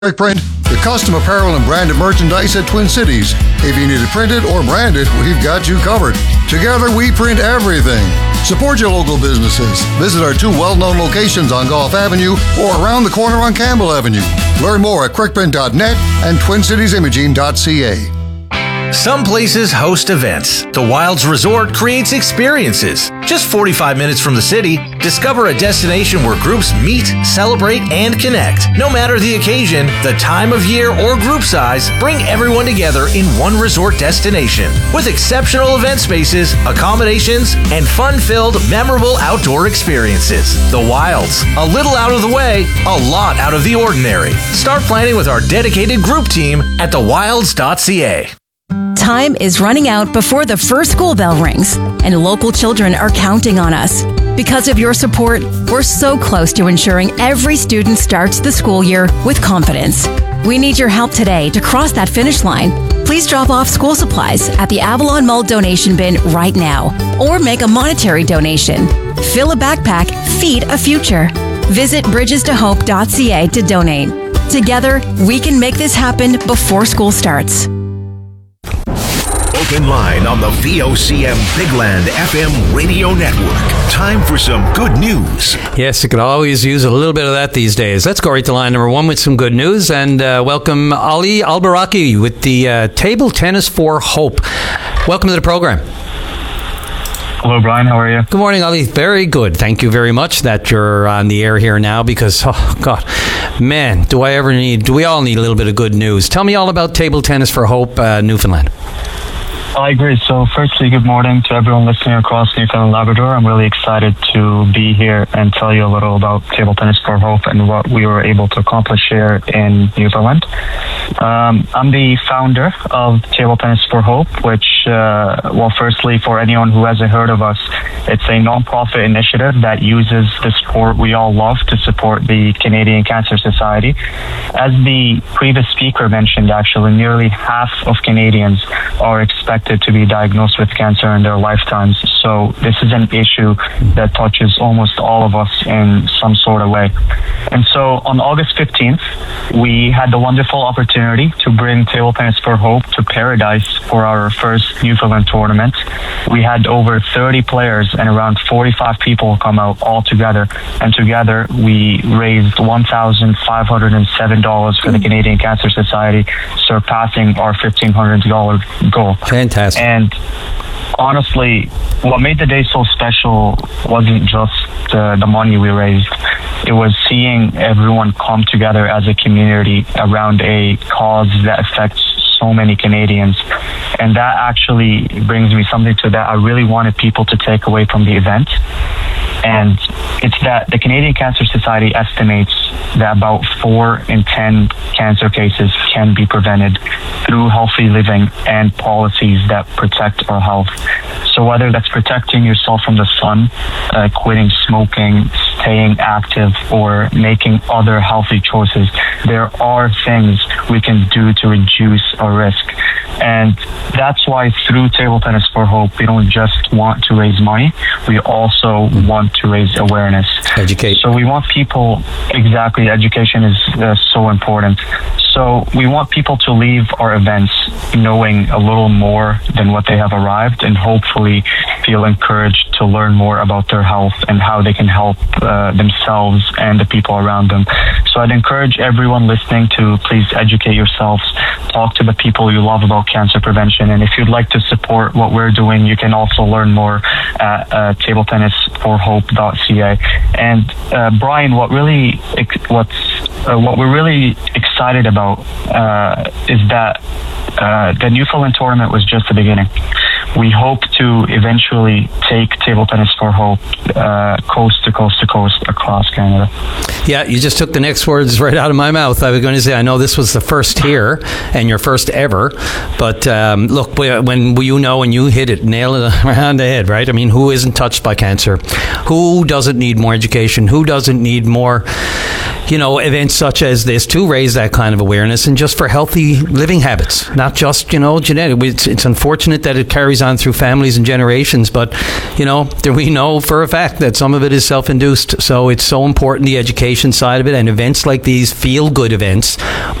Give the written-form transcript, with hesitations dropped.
Quick Print, the custom apparel and branded merchandise at Twin Cities. If you need it printed or branded, we've got you covered. Together, we print everything. Support your local businesses. Visit our two well-known locations on Gulf Avenue or around the corner on Campbell Avenue. Learn more at quickprint.net and twincitiesimaging.ca. Some places host events. The Wilds Resort creates experiences. Just 45 minutes from the city, discover a destination where groups meet, celebrate, and connect. No matter the occasion, the time of year, or group size, bring everyone together in one resort destination. With exceptional event spaces, accommodations, and fun-filled, memorable outdoor experiences. The Wilds. A little out of the way, a lot out of the ordinary. Start planning with our dedicated group team at thewilds.ca. Time is running out before the first school bell rings, and local children are counting on us. Because of your support, we're so close to ensuring every student starts the school year with confidence. We need your help today to cross that finish line. Please drop off school supplies at the Avalon Mall donation bin right now, or make a monetary donation. Fill a backpack, feed a future. Visit bridgestohope.ca to donate. Together, we can make this happen before school starts. Open line on the VOCM Bigland FM radio network. Time for some good news. Yes, you could always use a little bit of that these days. Let's go right to line number one with some good news and welcome Ali Albaraki with the Table Tennis for Hope. Welcome to the program. Hello, Brian. How are you? Good morning, Ali. Very good. Thank you very much that you're on the air here now because, oh, God, man, do we all need a little bit of good news. Tell me all about Table Tennis for Hope, Newfoundland. I agree. So firstly, good morning to everyone listening across Newfoundland and Labrador. I'm really excited to be here and tell you a little about Table Tennis for Hope and what we were able to accomplish here in Newfoundland. I'm the founder of Table Tennis for Hope, which, firstly, for anyone who hasn't heard of us, it's a non-profit initiative that uses the sport we all love to support the Canadian Cancer Society. As the previous speaker mentioned, actually, nearly half of Canadians are expected to be diagnosed with cancer in their lifetimes. So this is an issue that touches almost all of us in some sort of way. And so on August 15th, we had the wonderful opportunity to bring Table Tennis for Hope to Paradise for our first Newfoundland tournament. We had over 30 players and around 45 people come out all together. And together we raised $1,507 for the Canadian Cancer Society, surpassing our $1,500 goal. Fantastic. And honestly, what made the day so special wasn't just the money we raised. It was seeing everyone come together as a community around a cause that affects so many Canadians. And that actually brings me something to that I really wanted people to take away from the event. And it's that the Canadian Cancer Society estimates that about 4 in 10 cancer cases can be prevented through healthy living and policies that protect our health. So whether that's protecting yourself from the sun, quitting smoking, staying active, or making other healthy choices, there are things we can do to reduce our risk. And that's why through Table Tennis for Hope, we don't just want to raise money, we also want to raise awareness. Educate. So we want people, exactly, education is so important. So we want people to leave our events knowing a little more than what they have arrived and hopefully feel encouraged to learn more about their health and how they can help themselves and the people around them. So I'd encourage everyone listening to please educate yourselves, talk to the people you love about cancer prevention, and if you'd like to support what we're doing, you can also learn more at tabletennisforhope.ca. And Brian, what we're really excited about is that the Newfoundland tournament was just the beginning. We hope to eventually take Table Tennis for Hope coast to coast to coast across Canada. Yeah, you just took the next words right out of my mouth. I was going to say, I know this was the first here and your first ever, but look, when you hit it, nail it around the head, right? I mean, who isn't touched by cancer? Who doesn't need more education? Who doesn't need more, events such as this to raise that kind of awareness and just for healthy living habits, not just, genetic. It's unfortunate that it carries carries on through families and generations. But, we know for a fact that some of it is self-induced. So it's so important, the education side of it, and events like these, feel-good events,